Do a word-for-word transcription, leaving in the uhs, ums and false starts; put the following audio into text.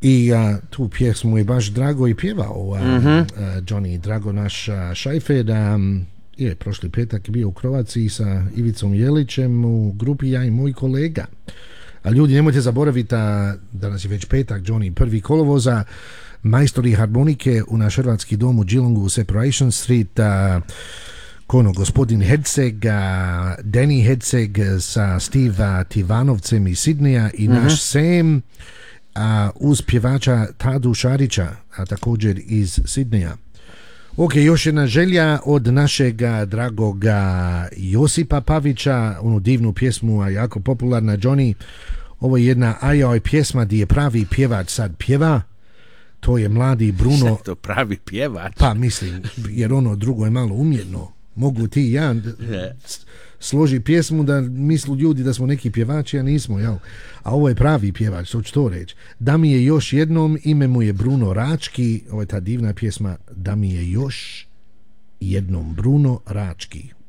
I a, tu pjesmu je baš Drago i pjevao, a, mm-hmm. a, Johnny Drago, naš a, šajfer, a, je prošli petak bio u Kroaciji sa Ivicom Jelićem u grupi Ja i moj kolega. A ljudi, nemojte zaboraviti a, danas je već petak, Johnny, prvi kolovoza, majstori harmonike u naš hrvatski dom u Geelongu u Separation Street, a, kono gospodin Herceg, a, Danny Herceg sa Steve Tivanovcem iz Sidneja i mm-hmm. naš Sam a, uz pjevača Tadu Šarića, a također iz Sidneja. Ok, još jedna želja od našeg dragoga Josipa Pavića, onu divnu pjesmu, a jako popularna, Johnny. Ovo je jedna ajoj pjesma gdje je pravi pjevač sad pjeva. To je mladi Bruno. To pravi pjevač? Pa mislim, jer ono drugo je malo umjetno. Mogu ti i ja složi pjesmu da mislu ljudi da smo neki pjevači, a nismo, jel? A ovo je pravi pjevač, to ću to reći. Da mi je još jednom, ime mu je Bruno Rački, ovo je ta divna pjesma Da mi je još jednom Bruno Rački.